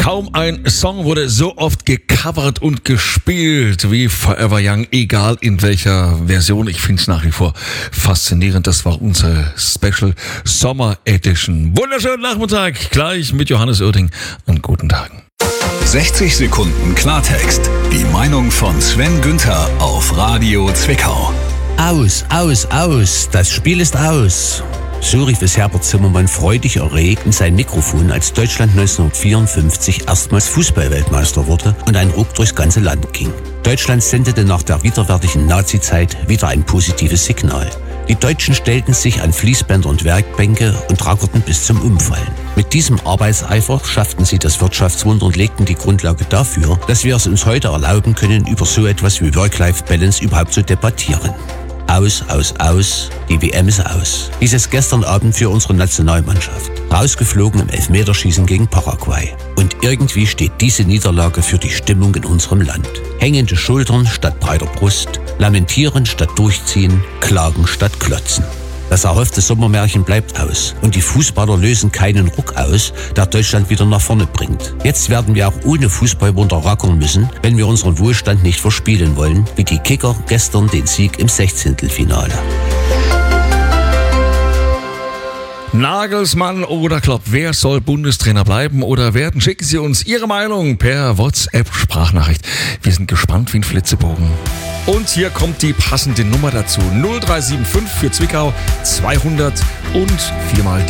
Kaum ein Song wurde so oft gecovert und gespielt wie Forever Young, egal in welcher Version. Ich finde es nach wie vor faszinierend. Das war unsere Special Summer Edition. Wunderschönen Nachmittag, gleich mit Johannes Oerding. Einen guten Tag. 60 Sekunden Klartext. Die Meinung von Sven Günther auf Radio Zwickau. Aus. Das Spiel ist aus. So rief es Herbert Zimmermann freudig erregt in sein Mikrofon, als Deutschland 1954 erstmals Fußballweltmeister wurde und ein Ruck durchs ganze Land ging. Deutschland sendete nach der widerwärtigen Nazizeit wieder ein positives Signal. Die Deutschen stellten sich an Fließbänder und Werkbänke und rackerten bis zum Umfallen. Mit diesem Arbeitseifer schafften sie das Wirtschaftswunder und legten die Grundlage dafür, dass wir es uns heute erlauben können, über so etwas wie Work-Life-Balance überhaupt zu debattieren. Aus. Die WM ist aus. Dies ist gestern Abend für unsere Nationalmannschaft. Rausgeflogen im Elfmeterschießen gegen Paraguay. Und irgendwie steht diese Niederlage für die Stimmung in unserem Land. Hängende Schultern statt breiter Brust, lamentieren statt durchziehen, klagen statt klotzen. Das erhoffte Sommermärchen bleibt aus. Und die Fußballer lösen keinen Ruck aus, der Deutschland wieder nach vorne bringt. Jetzt werden wir auch ohne Fußballwunder rackern müssen, wenn wir unseren Wohlstand nicht verspielen wollen, wie die Kicker gestern den Sieg im 16. Finale. Nagelsmann oder Klopp, wer soll Bundestrainer bleiben oder werden? Schicken Sie uns Ihre Meinung per WhatsApp-Sprachnachricht. Wir sind gespannt wie ein Flitzebogen. Und hier kommt die passende Nummer dazu. 0375 für Zwickau 200 und viermal